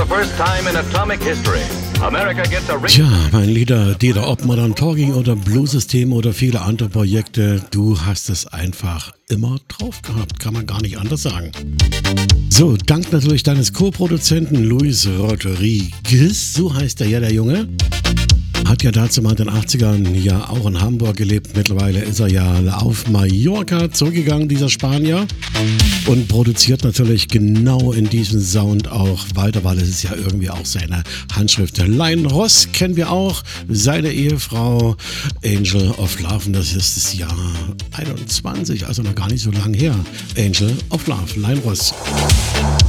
first time in atomic history, America gets a Tja, mein Lieber Dieter, ob Modern Talking oder Blues-System oder viele andere Projekte, du hast es einfach immer drauf gehabt, kann man gar nicht anders sagen. So, dank natürlich deines Co-Produzenten Luis Rodriguez, so heißt er ja, der Junge. Hat ja dazu mal in den 80ern ja auch in Hamburg gelebt. Mittlerweile ist er ja auf Mallorca zurückgegangen, dieser Spanier. Und produziert natürlich genau in diesem Sound auch weiter, weil es ist ja irgendwie auch seine Handschrift. Lion Ross kennen wir auch, seine Ehefrau Angel of Love. Und das ist das Jahr 21, also noch gar nicht so lange her. Angel of Love, Lion Ross.